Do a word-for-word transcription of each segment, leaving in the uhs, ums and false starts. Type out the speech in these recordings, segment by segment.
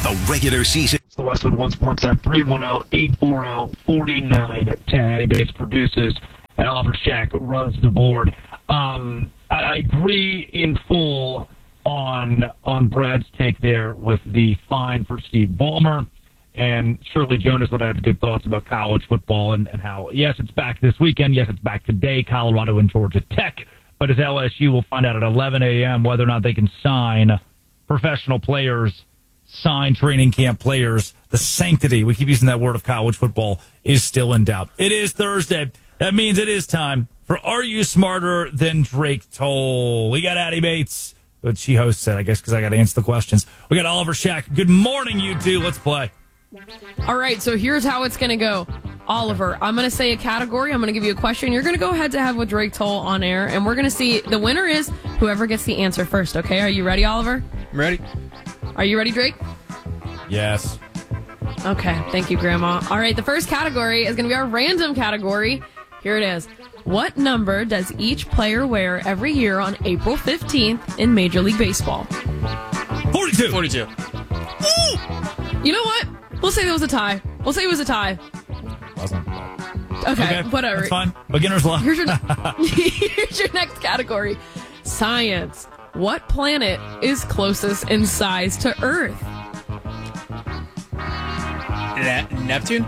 the regular season. It's the Westwood One Sports at three one zero, eight four zero, four nine one zero. Eddie Bates produces, and Oliver Shack runs the board. Um, I agree in full on on Brad's take there with the fine for Steve Ballmer. And Shirley Jonas would have good thoughts about college football and, and how, yes, it's back this weekend. Yes, it's back today, Colorado and Georgia Tech. But as L S U will find out at eleven a.m. whether or not they can sign professional players, sign training camp players. The sanctity, we keep using that word of college football, is still in doubt. It is Thursday. That means it is time for Are You Smarter Than Drake Toll? We got Addie Bates, but she hosts it, I guess, because I got to answer the questions. We got Oliver Shack. Good morning, you two. Let's play. All right, so here's how it's going to go. Oliver, I'm going to say a category. I'm going to give you a question. You're going to go head-to-head with Drake Toll on air, and we're going to see the winner is whoever gets the answer first, okay? Are you ready, Oliver? I'm ready. Are you ready, Drake? Yes. Okay, thank you, Grandma. All right, the first category is going to be our random category. Here it is. What number does each player wear every year on April fifteenth in Major League Baseball? forty-two. forty-two. Ooh! You know what? We'll say it was a tie. We'll say it was a tie. Wasn't. Okay, Okay, whatever. that's fine. Beginner's luck. Here's your, here's your next category. Science. What planet is closest in size to Earth? Ne- Neptune?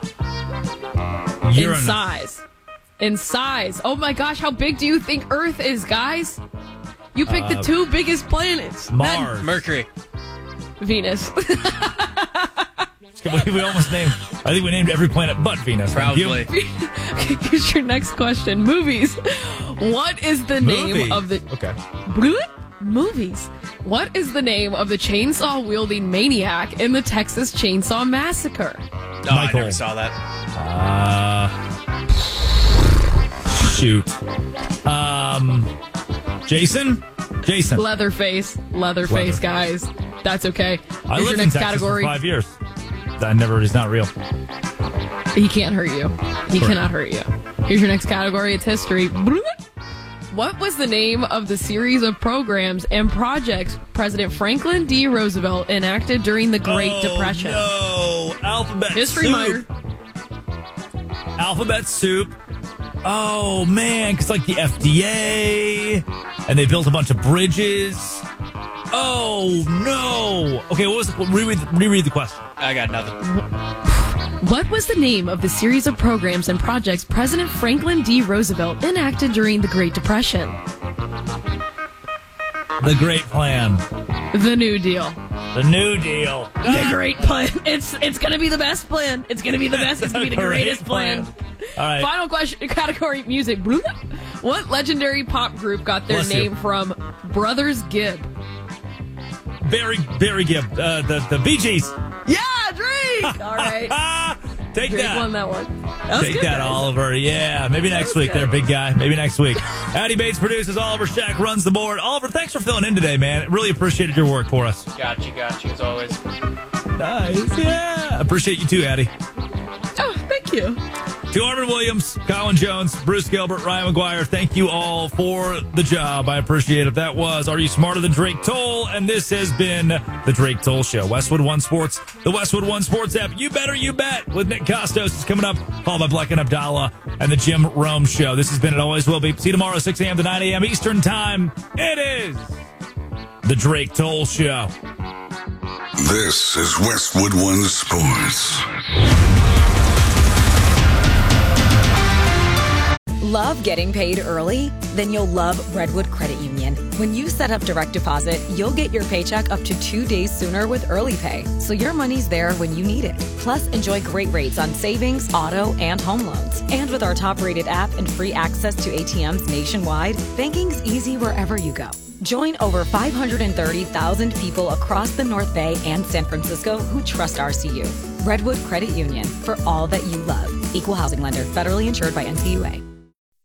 In Uranus. size. In size. Oh my gosh, how big do you think Earth is, guys? You picked Uh, the two biggest planets. Mars. Mercury. Venus. we, we almost named, I think we named every planet but Venus. Thank you. Probably. Okay, here's your next question. Movies. What is the Movie. name of the... Okay. What? Movies. What is the name of the chainsaw-wielding maniac in the Texas Chainsaw Massacre? Oh, I Michael. never saw that. Uh, shoot. Um, Jason? Jason. Leatherface. Leatherface, Leatherface. guys. That's okay. I Here's lived your in next Texas category. for five years. That never is not real. He can't hurt you. He Correct. cannot hurt you. Here's your next category. It's history. What was the name of the series of programs and projects President Franklin D. Roosevelt enacted during the Great oh, Depression? No, alphabet History soup. minor. Alphabet soup. Oh man, because like the F D A, and they built a bunch of bridges. Oh no. Okay, what was it? Reread, reread the question. I got nothing. What was the name of the series of programs and projects President Franklin D. Roosevelt enacted during the Great Depression? The Great Plan. The New Deal. The New Deal. The Great Plan. It's it's gonna be the best plan. It's gonna be the best. It's gonna be the Great greatest plan. All right. Final question. Category: music. What legendary pop group got their Bless you. name from Brothers Gibb? Barry, Barry Gibb. Uh, the, the Bee Gees. Yeah, Drake. All right. Take Drake that. won that one. That was Take good, that, guys. Oliver. Yeah, maybe next was week good. there, big guy. Maybe next week. Addie Bates produces. Oliver Shack runs the board. Oliver, thanks for filling in today, man. Really appreciated your work for us. Got you, got you, as always. Nice. Yeah. Appreciate you too, Addie. Oh, thank you. To Armin Williams, Colin Jones, Bruce Gilbert, Ryan McGuire, thank you all for the job. I appreciate it. That was Are You Smarter Than Drake Toll? And this has been the Drake Toll Show. Westwood One Sports, the Westwood One Sports app. You better, you bet. With Nick Costos is coming up, followed by Black and Abdallah and the Jim Rome Show. This has been It Always Will Be. See you tomorrow, six a.m. to nine a.m. Eastern Time. It is the Drake Toll Show. This is Westwood One Sports. Love getting paid early? Then you'll love Redwood Credit Union. When you set up direct deposit, you'll get your paycheck up to two days sooner with Early Pay, so your money's there when you need it. Plus, enjoy great rates on savings, auto, and home loans. And with our top-rated app and free access to A T Ms nationwide, banking's easy wherever you go. Join over five hundred thirty thousand people across the North Bay and San Francisco who trust R C U. Redwood Credit Union, for all that you love. Equal housing lender, federally insured by N C U A.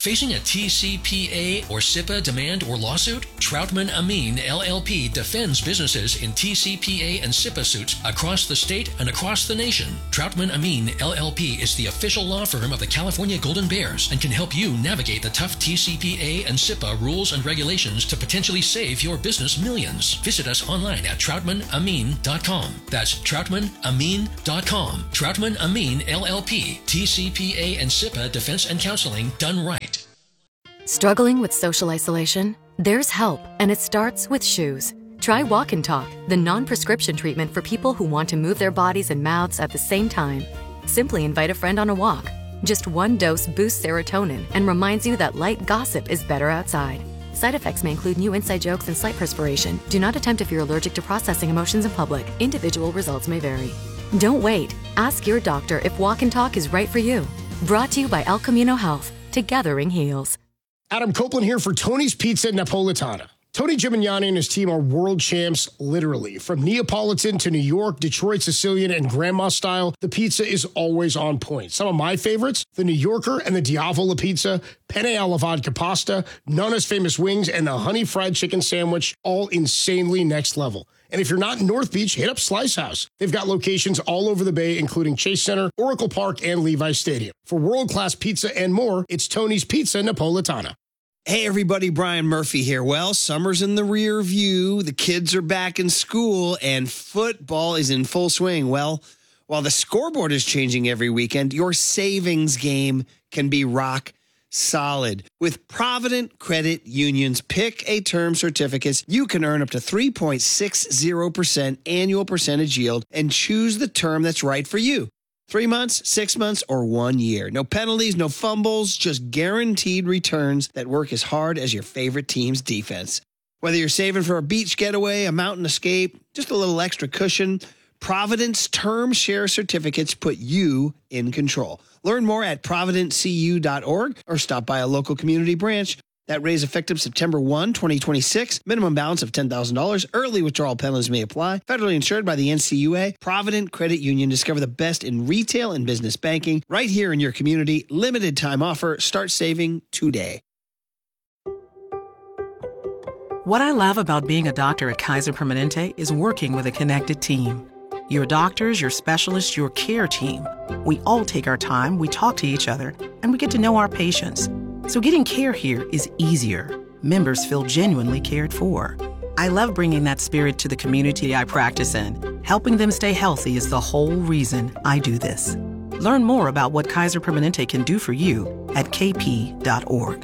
Facing a T C P A or SIPA demand or lawsuit? Troutman Amin L L P defends businesses in T C P A and SIPA suits across the state and across the nation. Troutman Amin L L P is the official law firm of the California Golden Bears and can help you navigate the tough T C P A and SIPA rules and regulations to potentially save your business millions. Visit us online at troutman amin dot com. That's troutman amin dot com. Troutman Amin L L P, T C P A and SIPA defense and counseling done right. Struggling with social isolation? There's help, and it starts with shoes. Try Walk and Talk, the non-prescription treatment for people who want to move their bodies and mouths at the same time. Simply invite a friend on a walk. Just one dose boosts serotonin and reminds you that light gossip is better outside. Side effects may include new inside jokes and slight perspiration. Do not attempt if you're allergic to processing emotions in public. Individual results may vary. Don't wait. Ask your doctor if Walk and Talk is right for you. Brought to you by El Camino Health. Together-ing heals. Adam Copeland here for Tony's Pizza Napolitana. Tony Gimignani and his team are world champs, literally. From Neapolitan to New York, Detroit Sicilian, and Grandma style, the pizza is always on point. Some of my favorites, the New Yorker and the Diavola pizza, penne alla vodka pasta, Nonna's famous wings, and the honey fried chicken sandwich, all insanely next level. And if you're not in North Beach, hit up Slice House. They've got locations all over the Bay, including Chase Center, Oracle Park, and Levi Stadium. For world-class pizza and more, it's Tony's Pizza Napolitana. Hey everybody, Brian Murphy here. Well, summer's in the rear view, the kids are back in school, and football is in full swing. Well, while the scoreboard is changing every weekend, your savings game can be rock solid. With Provident Credit Union's Pick a Term certificates, you can earn up to three point six zero percent annual percentage yield and choose the term that's right for you. Three months, six months, or one year. No penalties, no fumbles, just guaranteed returns that work as hard as your favorite team's defense. Whether you're saving for a beach getaway, a mountain escape, just a little extra cushion, Providence Term Share Certificates put you in control. Learn more at provident c u dot org or stop by a local community branch. That raise effective September first, twenty twenty-six. Minimum balance of ten thousand dollars. Early withdrawal penalties may apply. Federally insured by the N C U A. Provident Credit Union. Discover the best in retail and business banking right here in your community. Limited time offer. Start saving today. What I love about being a doctor at Kaiser Permanente is working with a connected team. Your doctors, your specialists, your care team. We all take our time, we talk to each other, and we get to know our patients. So getting care here is easier. Members feel genuinely cared for. I love bringing that spirit to the community I practice in. Helping them stay healthy is the whole reason I do this. Learn more about what Kaiser Permanente can do for you at k p dot org.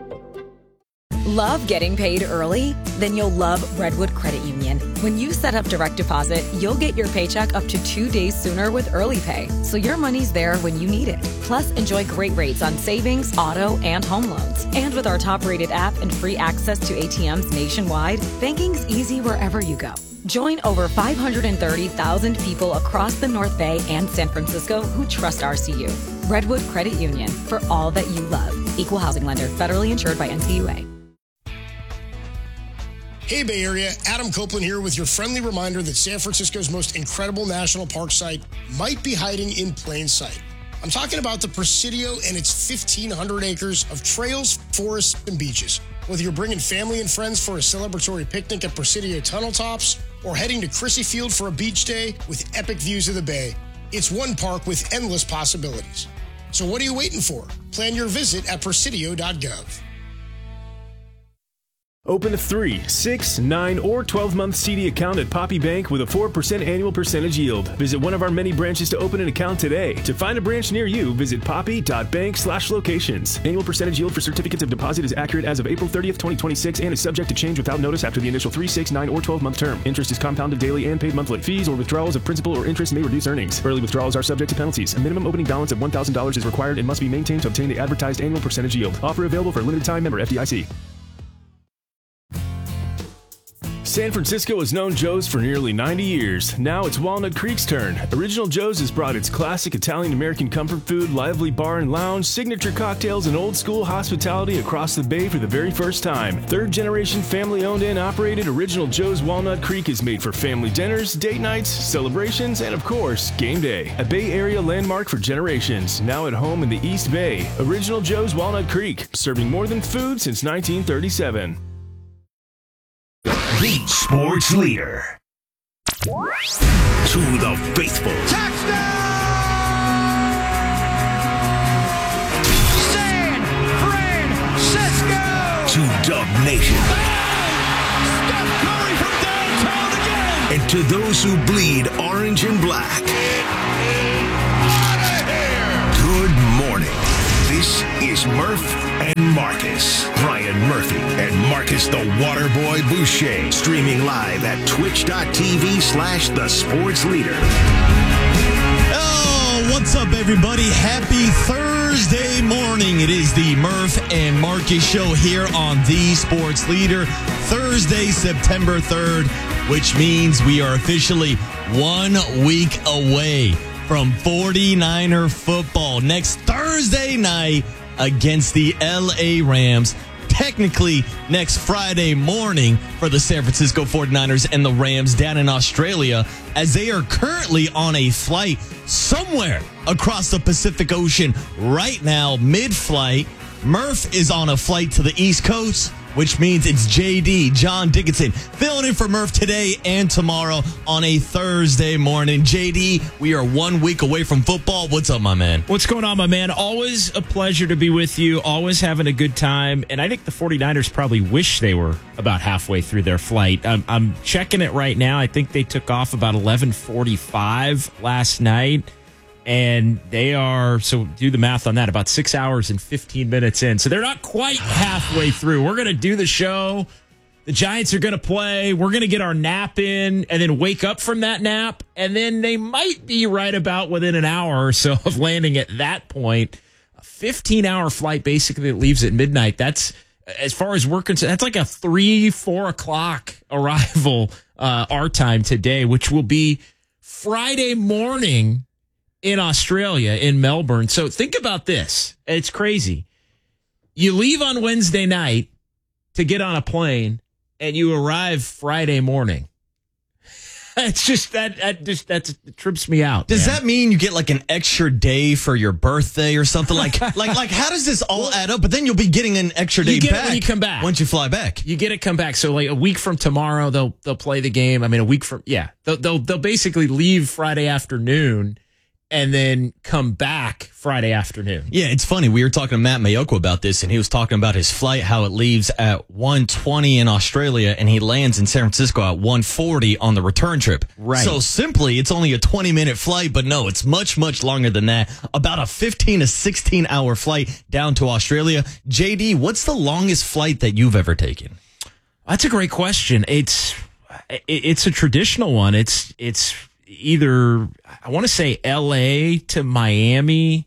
Love getting paid early? Then you'll love Redwood Credit Union. When you set up direct deposit, you'll get your paycheck up to two days sooner with Early Pay, so your money's there when you need it. Plus, enjoy great rates on savings, auto, and home loans. And with our top-rated app and free access to A T Ms nationwide, banking's easy wherever you go. Join over five hundred thirty thousand people across the North Bay and San Francisco who trust R C U. Redwood Credit Union, for all that you love. Equal housing lender, federally insured by N C U A. Hey Bay Area, Adam Copeland here with your friendly reminder that San Francisco's most incredible national park site might be hiding in plain sight. I'm talking about the Presidio and its fifteen hundred acres of trails, forests, and beaches. Whether you're bringing family and friends for a celebratory picnic at Presidio tunnel tops or heading to Crissy Field for a beach day with epic views of the bay, it's one park with endless possibilities. So what are you waiting for? Plan your visit at presidio dot gov. Open a three, six, nine, or twelve-month C D account at Poppy Bank with a four percent annual percentage yield. Visit one of our many branches to open an account today. To find a branch near you, visit poppy dot bank slash locations. Annual percentage yield for certificates of deposit is accurate as of April thirtieth, twenty twenty-six and is subject to change without notice after the initial three, six, nine, or twelve-month term. Interest is compounded daily and paid monthly. Fees or withdrawals of principal or interest may reduce earnings. Early withdrawals are subject to penalties. A minimum opening balance of one thousand dollars is required and must be maintained to obtain the advertised annual percentage yield. Offer available for a limited time. Member F D I C. San Francisco has known Joe's for nearly ninety years. Now it's Walnut Creek's turn. Original Joe's has brought its classic Italian-American comfort food, lively bar and lounge, signature cocktails, and old-school hospitality across the bay for the very first time. Third-generation family-owned and operated, Original Joe's Walnut Creek is made for family dinners, date nights, celebrations, and of course, game day. A Bay Area landmark for generations, now at home in the East Bay. Original Joe's Walnut Creek, serving more than food since nineteen thirty-seven. The sports leader. To the faithful. Touchdown! San Francisco! To Dub Nation. Steph Curry from downtown again! And to those who bleed orange and black. Out of here! Good morning. This is Murph and Marcus. Brian Murphy and Marcus the Waterboy Boucher. Streaming live at twitch.tv slash the sports leader. Oh, what's up, everybody? Happy Thursday morning. It is the Murph and Marcus show here on the Sports Leader. Thursday, September third, which means we are officially one week away from forty-niner football next Thursday night against the L A Rams. Technically, next Friday morning for the San Francisco forty-niners and the Rams down in Australia, as they are currently on a flight somewhere across the Pacific Ocean right now, mid-flight. Murph is on a flight to the East Coast, which means it's J D, John Dickinson, filling in for Murph today and tomorrow on a Thursday morning. J D, we are one week away from football. What's up, my man? What's going on, my man? Always a pleasure to be with you, always having a good time. And I think the forty-niners probably wish they were about halfway through their flight. I'm, I'm checking it right now. I think they took off about eleven forty-five last night. And they are, so do the math on that, about six hours and fifteen minutes in. So they're not quite halfway through. We're going to do the show. The Giants are going to play. We're going to get our nap in and then wake up from that nap. And then they might be right about within an hour or so of landing at that point. A fifteen-hour flight basically that leaves at midnight. That's, as far as we're concerned, that's like a three, four o'clock arrival uh, our time today, which will be Friday morning in Australia, in Melbourne. So think about this. It's crazy. You leave on Wednesday night to get on a plane, and you arrive Friday morning. It's just that that just that trips me out. Does man. that mean you get like an extra day for your birthday or something? Like, like, like, how does this all add up? But then you'll be getting an extra day you get back it when you come back. Once you fly back. You get it come back. So like a week from tomorrow, they'll they'll play the game. I mean, a week from yeah, they'll they'll, they'll basically leave Friday afternoon and then come back Friday afternoon. Yeah, it's funny. We were talking to Matt Mayoko about this, and he was talking about his flight, how it leaves at one twenty in Australia, and he lands in San Francisco at one forty on the return trip. Right. So simply, it's only a twenty-minute flight, but no, it's much, much longer than that. About a fifteen to sixteen-hour flight down to Australia. J D, what's the longest flight that you've ever taken? That's a great question. It's it's a traditional one. It's it's either, I want to say L A to Miami,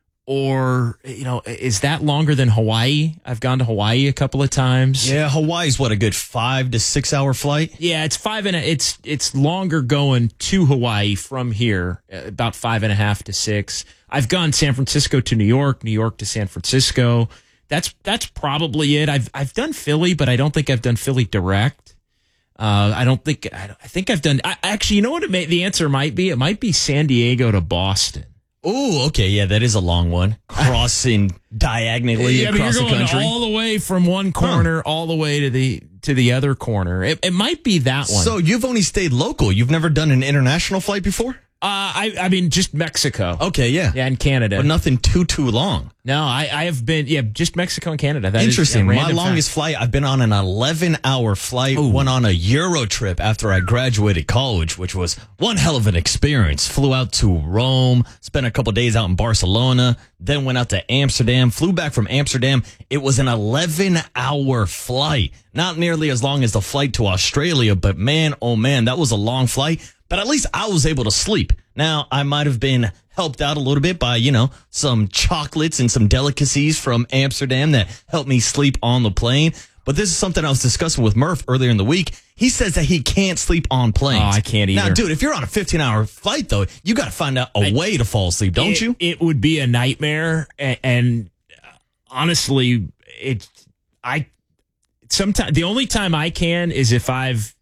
or, you know, is that longer than Hawaii? I've gone to Hawaii a couple of times. Yeah, Hawaii's what, a good five to six hour flight? Yeah, it's five and a, it's it's longer going to Hawaii from here, about five and a half to six. I've gone San Francisco to New York, New York to San Francisco. That's that's probably it. I've I've done Philly, but I don't think I've done Philly direct. Uh, I don't think, I, I think I've done, I, actually, you know what it may, the answer might be? It might be San Diego to Boston. Oh, okay. Yeah, that is a long one. Crossing diagonally yeah, across I mean, the country. All the way from one corner huh. all the way to the to the other corner. It, it might be that one. So you've only stayed local. You've never done an international flight before? Uh, I I mean, just Mexico. Okay, yeah. Yeah, and Canada. But nothing too, too long. No, I, I have been, yeah, just Mexico and Canada. That Interesting. Is My longest fact. flight, I've been on an eleven-hour flight. Ooh. Went on a Euro trip after I graduated college, which was one hell of an experience. Flew out to Rome, spent a couple days out in Barcelona, then went out to Amsterdam, flew back from Amsterdam. It was an eleven-hour flight. Not nearly as long as the flight to Australia, but man, oh man, that was a long flight. But at least I was able to sleep. Now, I might have been helped out a little bit by, you know, some chocolates and some delicacies from Amsterdam that helped me sleep on the plane. But this is something I was discussing with Murph earlier in the week. He says that he can't sleep on planes. Oh, I can't either. Now, dude, if you're on a fifteen-hour flight, though, you got to find out a I, way to fall asleep, don't it, you? It would be a nightmare, and, and honestly, it. I sometimes the only time I can is if I've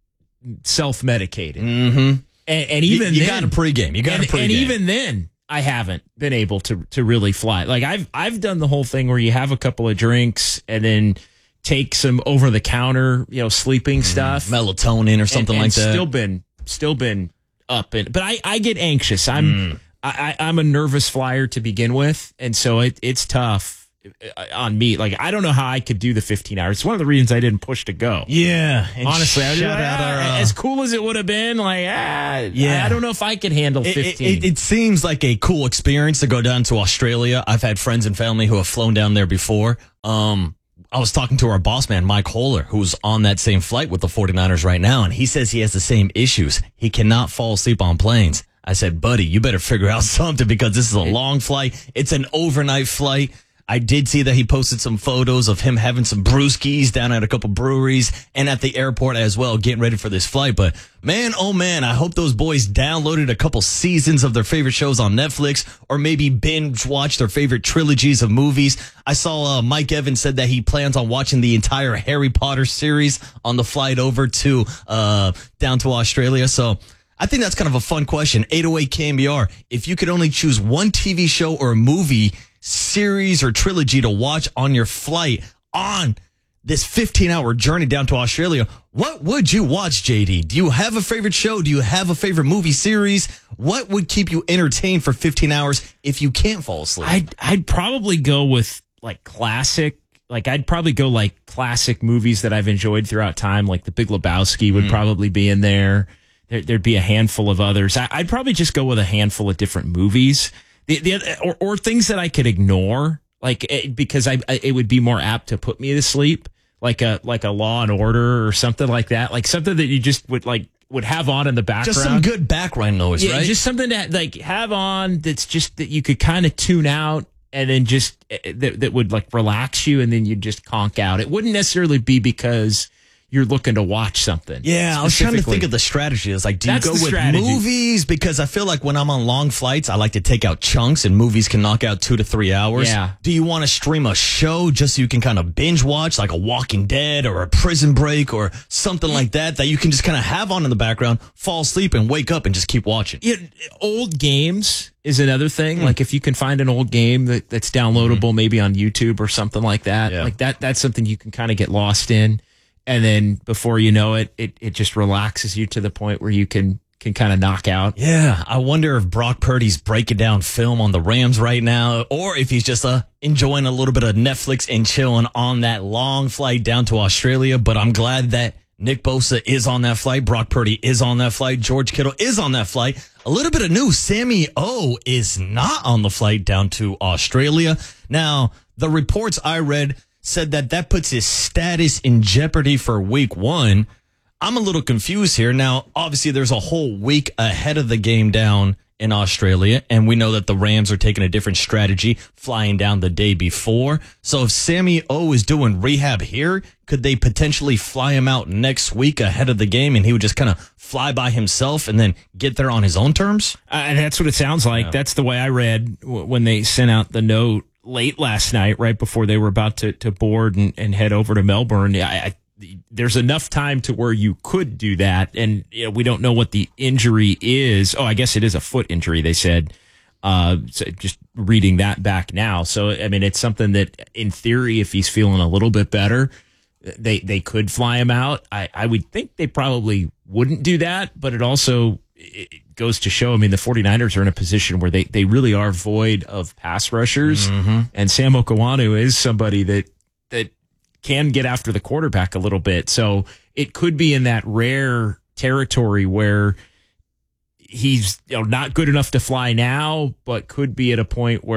self-medicated, mm-hmm. and, and even you, you then, got a pregame. You got and, a pregame, and even then, I haven't been able to to really fly. Like I've I've done the whole thing where you have a couple of drinks and then take some over the counter, you know, sleeping stuff, melatonin or something and, and like that. Still been still been up and but I, I get anxious. I'm Mm. I, I'm a nervous flyer to begin with, and so it, it's tough on me. Like I don't know how I could do the fifteen hours. It's one of the reasons I didn't push to go. Yeah, and honestly, I was shout like, out our, ah, uh, as cool as it would have been. Like ah, Yeah. I, I don't know if I could handle It- fifteen. It, it, it seems like a cool experience to go down to Australia. I've had friends and family who have flown down there before. Um, I was talking to our boss man, Mike Holler, who's on that same flight with the 49ers right now, and he says he has the same issues. He cannot fall asleep on planes. I said, buddy, you better figure out something because this is a long flight. It's an overnight flight. I did see that he posted some photos of him having some brewskis down at a couple breweries and at the airport as well, getting ready for this flight. But man, oh man, I hope those boys downloaded a couple seasons of their favorite shows on Netflix or maybe binge watched their favorite trilogies of movies. I saw uh, Mike Evans said that he plans on watching the entire Harry Potter series on the flight over to uh, down to Australia. So I think that's kind of a fun question. eight oh eight K M B R. If you could only choose one T V show or a movie series or trilogy to watch on your flight on this fifteen hour journey down to Australia, what would you watch, J D? Do you have a favorite show? Do you have a favorite movie series? What would keep you entertained for fifteen hours if you can't fall asleep? I'd I'd probably go with like classic. Like I'd probably go like classic movies that I've enjoyed throughout time. Like The Big Lebowski would Mm. probably be in there. there. There'd be a handful of others. I, I'd probably just go with a handful of different movies. The, the or, or things that I could ignore, like it, because I, I it would be more apt to put me to sleep, like a like a Law and Order or something like that, like something that you just would like would have on in the background, Just some good background noise, yeah, right? just something that like have on that's just that you could kind of tune out and then just uh, that that would like relax you, and then you just conk out. It wouldn't necessarily be because you're looking to watch something. Yeah, I was trying to specifically. think of the strategy. It's like, do you That's go the with strategy. movies? Because I feel like when I'm on long flights, I like to take out chunks, and movies can knock out two to three hours. Yeah. Do you want to stream a show just so you can kind of binge watch, like a Walking Dead or a Prison Break or something like that, that you can just kind of have on in the background, fall asleep, and wake up and just keep watching? Yeah, old games is another thing. Like if you can find an old game that, that's downloadable, maybe on YouTube or something like that, Yeah. like that, that's something you can kind of get lost in. And then before you know it, it, it just relaxes you to the point where you can, can kind of knock out. Yeah, I wonder if Brock Purdy's breaking down film on the Rams right now, or if he's just uh, enjoying a little bit of Netflix and chilling on that long flight down to Australia. But I'm glad that Nick Bosa is on that flight. Brock Purdy is on that flight. George Kittle is on that flight. A little bit of news. Sammy O is not on the flight down to Australia. Now, the reports I read said that that puts his status in jeopardy for week one. I'm a little confused here. Now, obviously, there's a whole week ahead of the game down in Australia, and we know that the Rams are taking a different strategy, flying down the day before. So if Sammy O is doing rehab here, could they potentially fly him out next week ahead of the game, and he would just kind of fly by himself and then get there on his own terms? Uh, and that's what it sounds like. Yeah. That's the way I read w- when they sent out the note late last night, right before they were about to, to board and, and head over to Melbourne. I, I, there's enough time to where you could do that. And you know, we don't know what the injury is. Oh, I guess it is a foot injury, they said. Uh, so just reading that back now. So, I mean, it's something that in theory, if he's feeling a little bit better, they, they could fly him out. I, I would think they probably wouldn't do that, but it also it goes to show, I mean, the 49ers are in a position where they, they really are void of pass rushers. Mm-hmm. And Sam Okawanu is somebody that, that can get after the quarterback a little bit. So it could be in that rare territory where he's, you know, not good enough to fly now, but could be at a point where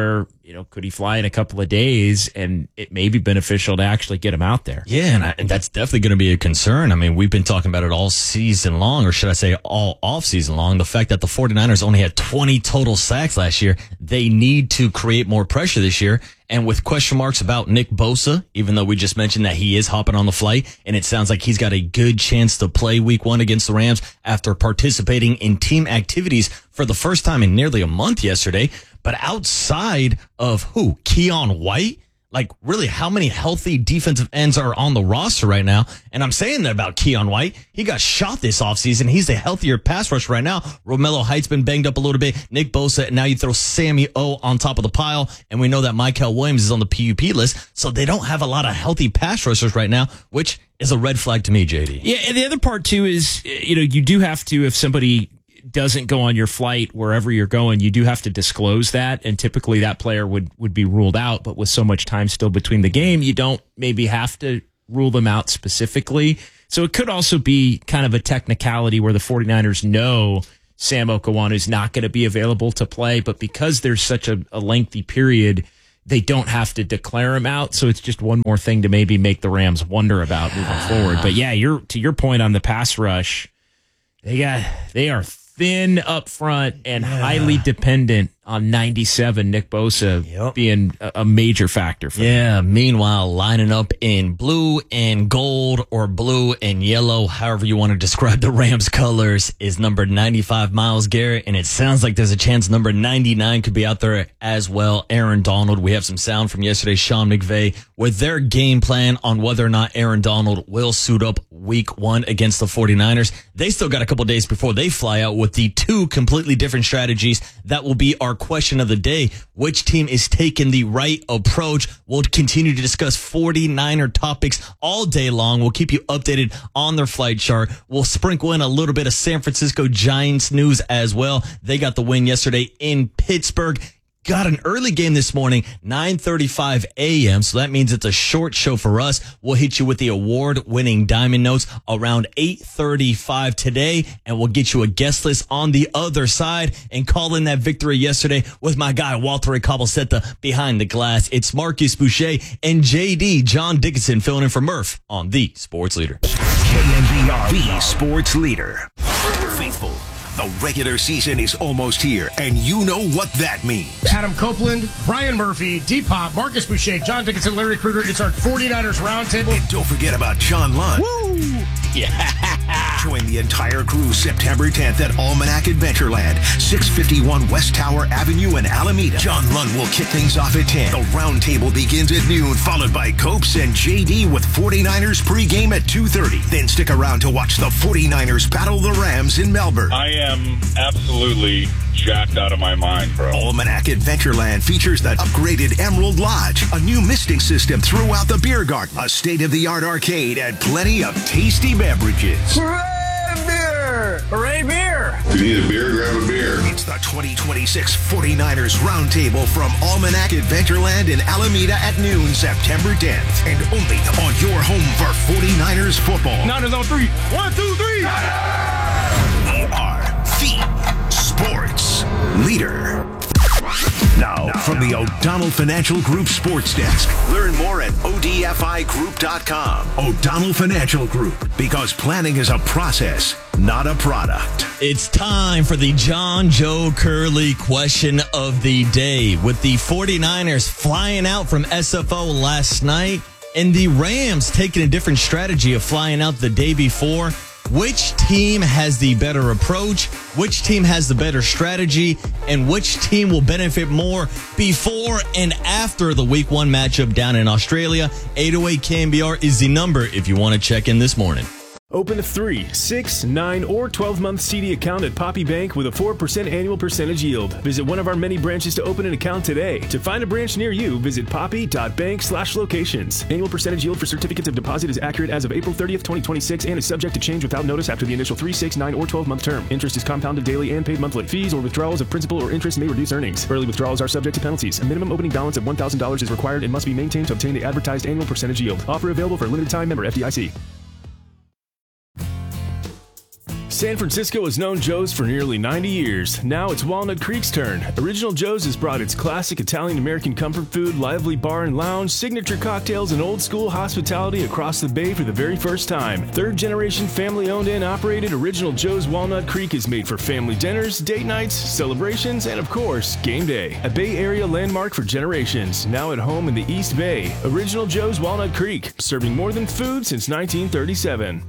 you know, could he fly in a couple of days, and it may be beneficial to actually get him out there. Yeah, and, I, and that's definitely going to be a concern. I mean, we've been talking about it all season long, or should I say all off season long. The fact that the 49ers only had twenty total sacks last year, they need to create more pressure this year. And with question marks about Nick Bosa, even though we just mentioned that he is hopping on the flight, and it sounds like he's got a good chance to play week one against the Rams after participating in team activities for the first time in nearly a month yesterday. But outside of who? Keon White? Like, really, how many healthy defensive ends are on the roster right now? And I'm saying that about Keon White. He got shot this offseason. He's a healthier pass rush right now. Romello Height's been banged up a little bit. Nick Bosa, and now you throw Sammy O on top of the pile. And we know that Michael Williams is on the P U P list. So they don't have a lot of healthy pass rushers right now, which is a red flag to me, J D. Yeah, and the other part, too, is, you know, you do have to, if somebody doesn't go on your flight wherever you're going, you do have to disclose that, and typically that player would would be ruled out. But with so much time still between the game, you don't maybe have to rule them out specifically. So it could also be kind of a technicality where the 49ers know Sam Okawanu is not going to be available to play, but because there's such a, a lengthy period, they don't have to declare him out. So it's just one more thing to maybe make the Rams wonder about moving forward. But yeah, you're to your point on the pass rush, they got they are thin up front and yeah. highly dependent on ninety-seven Nick Bosa yep. being a, a major factor for yeah them. Meanwhile, lining up in blue and gold, or blue and yellow, however you want to describe the Rams colors, is number ninety-five Myles Garrett, and it sounds like there's a chance number ninety-nine could be out there as well, Aaron Donald. We have some sound from yesterday, Sean McVay, with their game plan on whether or not Aaron Donald will suit up week one against the 49ers. They still got a couple days before they fly out with the two completely different strategies that will be our question of the day. Which team is taking the right approach? We'll continue to discuss 49er topics all day long. We'll keep you updated on their flight chart. We'll sprinkle in a little bit of San Francisco Giants news as well. They got the win yesterday in Pittsburgh. Got an early game this morning, nine thirty-five a.m., so that means it's a short show for us. We'll hit you with the award-winning Diamond Notes around eight thirty-five today, and we'll get you a guest list on the other side and call in that victory yesterday with my guy, Walter Cabosetta, behind the glass. It's Marcus Boucher and J D, John Dickinson, filling in for Murph on The Sports Leader. K N B R, The Sports Leader. Faithful. The regular season is almost here, and you know what that means. Adam Copeland, Brian Murphy, D-Pop, Marcus Boucher, John Dickinson, Larry Krueger. It's our 49ers Roundtable. And don't forget about John Lund. Woo! Yeah! Join the entire crew September tenth at Almanac Adventureland, six fifty-one West Tower Avenue in Alameda. John Lund will kick things off at ten. The Roundtable begins at noon, followed by Copes and J D with 49ers pregame at two thirty. Then stick around to watch the 49ers battle the Rams in Melbourne. I am absolutely jacked out of my mind, bro. Almanac Adventureland features the upgraded Emerald Lodge, a new misting system throughout the beer garden, a state-of-the-art arcade, and plenty of tasty beverages. Hooray, beer! Hooray, beer! If you need a beer, grab a beer. It's the twenty twenty-six 49ers Roundtable from Almanac Adventureland in Alameda at noon, September tenth. And only on your home for 49ers football. Niners on three. One, two, three. We are the Sports Leader. Now, now from the O'Donnell Financial Group Sports Desk. Learn more at O D F I group dot com. O'Donnell Financial Group, because planning is a process, not a product. It's time for the John Joe Curley question of the day. With the 49ers flying out from S F O last night and the Rams taking a different strategy of flying out the day before, which team has the better approach? Which team has the better strategy? And which team will benefit more before and after the week one matchup down in Australia? eight oh eight K N B R is the number if you want to check in this morning. Open a three, six, nine, or twelve-month C D account at Poppy Bank with a four percent annual percentage yield. Visit one of our many branches to open an account today. To find a branch near you, visit poppy.bank slash locations. Annual percentage yield for certificates of deposit is accurate as of April thirtieth, twenty twenty-six and is subject to change without notice after the initial three, six, nine, or twelve-month term. Interest is compounded daily and paid monthly. Fees or withdrawals of principal or interest may reduce earnings. Early withdrawals are subject to penalties. A minimum opening balance of one thousand dollars is required and must be maintained to obtain the advertised annual percentage yield. Offer available for a limited time. Member F D I C. San Francisco has known Joe's for nearly ninety years. Now it's Walnut Creek's turn. Original Joe's has brought its classic Italian-American comfort food, lively bar and lounge, signature cocktails, and old-school hospitality across the bay for the very first time. Third-generation family-owned and operated, Original Joe's Walnut Creek is made for family dinners, date nights, celebrations, and of course, game day. A Bay Area landmark for generations. Now at home in the East Bay. Original Joe's Walnut Creek, serving more than food since nineteen thirty-seven.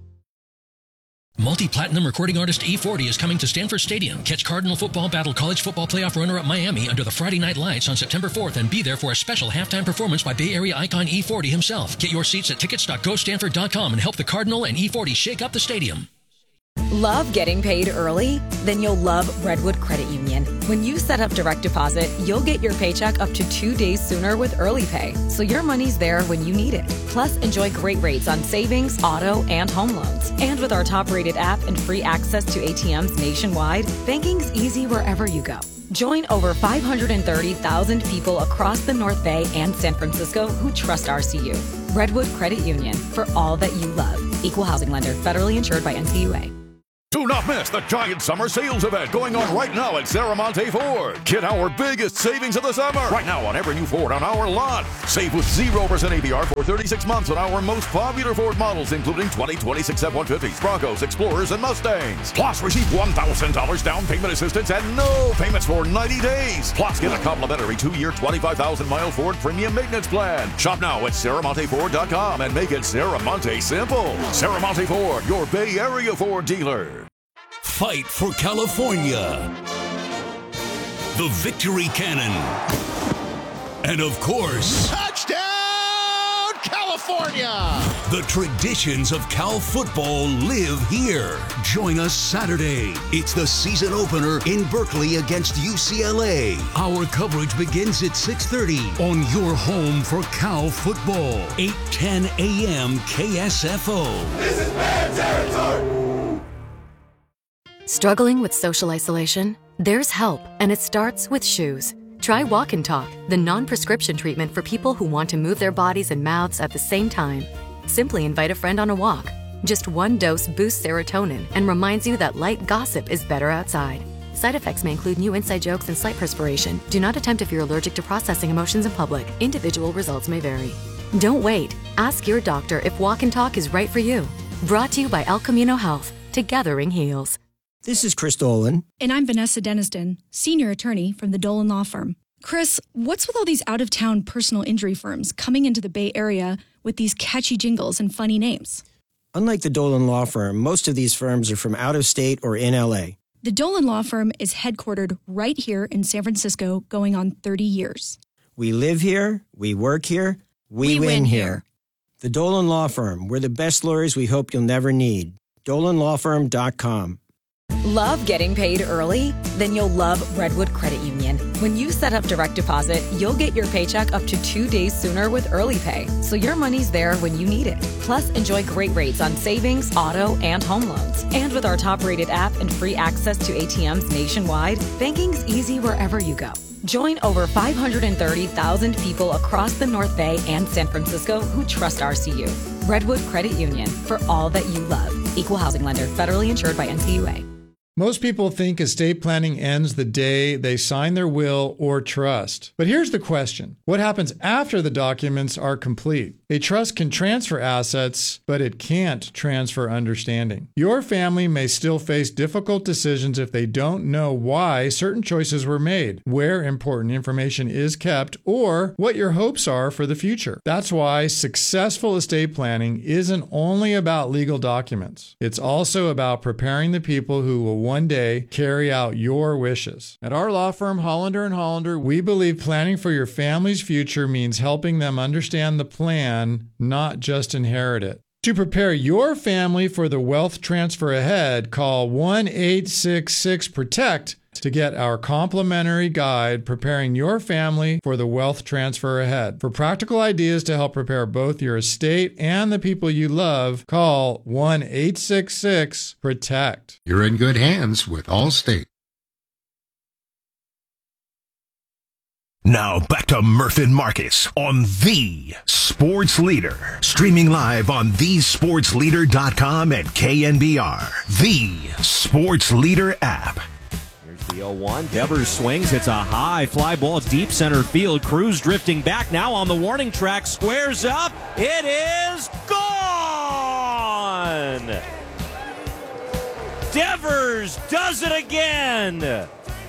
Multi-platinum recording artist E forty is coming to Stanford Stadium. Catch Cardinal football battle college football playoff runner-up Miami under the Friday Night Lights on September fourth and be there for a special halftime performance by Bay Area icon E forty himself. Get your seats at tickets dot go stanford dot com and help the Cardinal and E forty shake up the stadium. Love getting paid early? Then you'll love Redwood Credit Union. When you set up direct deposit, you'll get your paycheck up to two days sooner with Early Pay, so your money's there when you need it. Plus, enjoy great rates on savings, auto, and home loans. And with our top-rated app and free access to A T Ms nationwide, banking's easy wherever you go. Join over five hundred thirty thousand people across the North Bay and San Francisco who trust R C U. Redwood Credit Union, for all that you love. Equal housing lender, federally insured by N C U A. Do not miss the giant summer sales event going on right now at Serramonte Ford. Get our biggest savings of the summer. Right now on every new Ford on our lot. Save with zero percent A P R for thirty-six months on our most popular Ford models, including twenty twenty-six F one fifties, Broncos, Explorers, and Mustangs. Plus, receive one thousand dollars down payment assistance and no payments for ninety days. Plus, get a complimentary two-year, twenty-five thousand mile Ford premium maintenance plan. Shop now at Serramonte Ford dot com and make it Serramonte simple. Serramonte Ford, your Bay Area Ford dealer. Fight for California. The Victory Cannon. And of course, touchdown, California! The traditions of Cal football live here. Join us Saturday. It's the season opener in Berkeley against U C L A. Our coverage begins at six thirty on your home for Cal football. eight ten a.m. K S F O. This is bad territory. Struggling with social isolation? There's help, and it starts with shoes. Try Walk and Talk, the non-prescription treatment for people who want to move their bodies and mouths at the same time. Simply invite a friend on a walk. Just one dose boosts serotonin and reminds you that light gossip is better outside. Side effects may include new inside jokes and slight perspiration. Do not attempt if you're allergic to processing emotions in public. Individual results may vary. Don't wait. Ask your doctor if Walk and Talk is right for you. Brought to you by El Camino Health. Togethering heals. This is Chris Dolan. And I'm Vanessa Deniston, senior attorney from the Dolan Law Firm. Chris, what's with all these out-of-town personal injury firms coming into the Bay Area with these catchy jingles and funny names? Unlike the Dolan Law Firm, most of these firms are from out of state or in L A. The Dolan Law Firm is headquartered right here in San Francisco, going on thirty years. We live here, we work here, we, we win, win here. here. The Dolan Law Firm, we're the best lawyers we hope you'll never need. dolan law firm dot com. Love getting paid early? Then you'll love Redwood Credit Union. When you set up direct deposit, you'll get your paycheck up to two days sooner with Early Pay, so your money's there when you need it. Plus, enjoy great rates on savings, auto, and home loans. And with our top-rated app and free access to A T Ms nationwide, banking's easy wherever you go. Join over five hundred thirty thousand people across the North Bay and San Francisco who trust R C U. Redwood Credit Union, for all that you love. Equal housing lender, federally insured by N C U A. Most people think estate planning ends the day they sign their will or trust. But here's the question. What happens after the documents are complete? A trust can transfer assets, but it can't transfer understanding. Your family may still face difficult decisions if they don't know why certain choices were made, where important information is kept, or what your hopes are for the future. That's why successful estate planning isn't only about legal documents. It's also about preparing the people who will one day carry out your wishes. At our law firm, Hollander and Hollander, we believe planning for your family's future means helping them understand the plan, not just inherit it. To prepare your family for the wealth transfer ahead, call one eight six six PROTECT to get our complimentary guide, Preparing Your Family for the Wealth Transfer Ahead. For practical ideas to help prepare both your estate and the people you love, call one eight six six PROTECT. You're in good hands with Allstate. Now back to Murph and Marcus on The Sports Leader. Streaming live on the sports leader dot com and K N B R. The Sports Leader app. Here's the oh one. Devers swings. It's a high fly ball deep center field. Cruz drifting back now on the warning track. Squares up. It is gone. Devers does it again.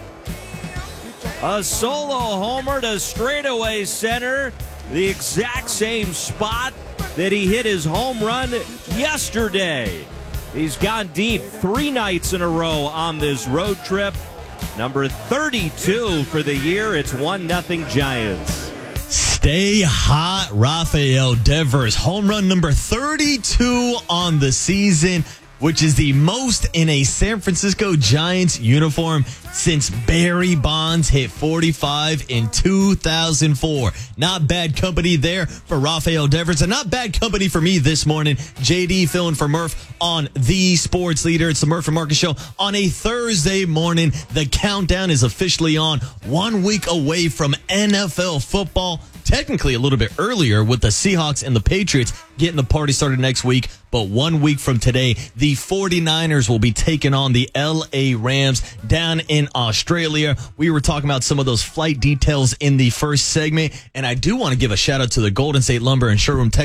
A solo homer to straightaway center, the exact same spot that he hit his home run yesterday. He's gone deep three nights in a row on this road trip. Number thirty-two for the year. It's one nothing Giants. Stay hot, Rafael Devers. Home run number thirty-two on the season, which is the most in a San Francisco Giants uniform since Barry Bonds hit forty-five in two thousand four. Not bad company there for Rafael Devers, and not bad company for me this morning. J D filling for Murph on The Sports Leader. It's the Murph and Marcus Show on a Thursday morning. The countdown is officially on. One week away from N F L football. Technically a little bit earlier with the Seahawks and the Patriots getting the party started next week. But one week from today, the forty-niners will be taking on the L A Rams down in Australia. We were talking about some of those flight details in the first segment. And I do want to give a shout out to the Golden State Lumber and Showroom Tech